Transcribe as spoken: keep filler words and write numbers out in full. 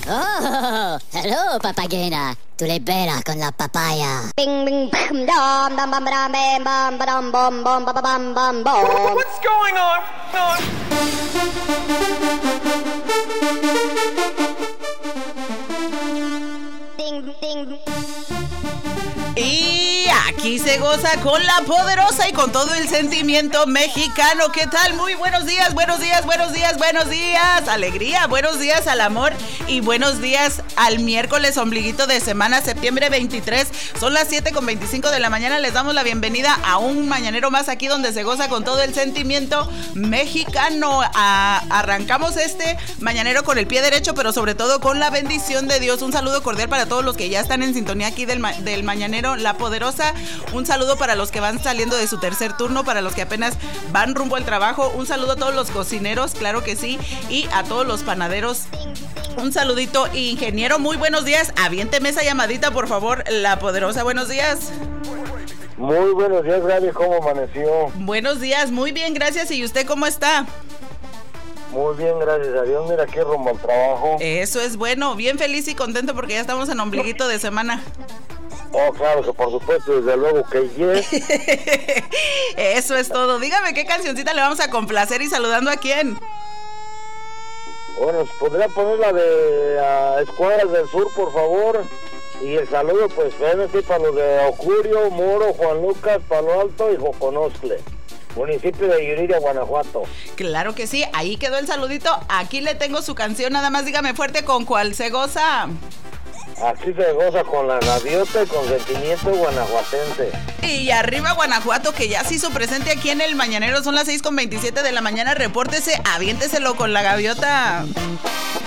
Oh, hello, papagena. Tú le veras con la papaya. Bing bing bam dam dam bam bam bam bam bam bam bam bam bam bam bam. What's going on? Ding ding. Y aquí se goza con la poderosa y con todo el sentimiento mexicano. ¿Qué tal? Muy buenos días, buenos días, buenos días, buenos días. Alegría, buenos días al amor y buenos días al miércoles ombliguito de semana, septiembre veintitrés. Son las siete con veinticinco de la mañana. Les damos la bienvenida a un mañanero más aquí donde se goza con todo el sentimiento mexicano. A, arrancamos este mañanero con el pie derecho, pero sobre todo con la bendición de Dios. Un saludo cordial para todos los que ya están en sintonía aquí del, del mañanero La Poderosa. Un saludo para los que van saliendo de su tercer turno, para los que apenas van rumbo al trabajo. Un saludo a todos los cocineros, claro que sí, y a todos los panaderos. Un saludito, ingeniero, muy buenos días. Aviénteme esa llamadita, por favor, La Poderosa. Buenos días. Muy buenos días, Gaby. ¿Cómo amaneció? Buenos días, muy bien, gracias. ¿Y usted cómo está? Muy bien, gracias a Dios. Mira, aquí rumbo al trabajo. Eso es bueno, bien feliz y contento porque ya estamos en ombliguito de semana. Oh, claro que por supuesto, desde luego que yes. Eso es todo. Dígame qué cancioncita le vamos a complacer y saludando a quién. Bueno, ¿podría poner la de uh, Escuadras del Sur, por favor? Y el saludo, pues, bueno, sí, para los de Ocurio, Moro, Juan Lucas, Palo Alto y Joconostle, municipio de Yuriria, Guanajuato. Claro que sí, ahí quedó el saludito. Aquí le tengo su canción, nada más dígame fuerte con cuál se goza. Aquí se goza con la gaviota y con sentimiento guanajuatense. Y arriba Guanajuato, que ya se hizo presente aquí en el mañanero. Son las seis con veintisiete de la mañana. Repórtese, aviénteselo con la gaviota.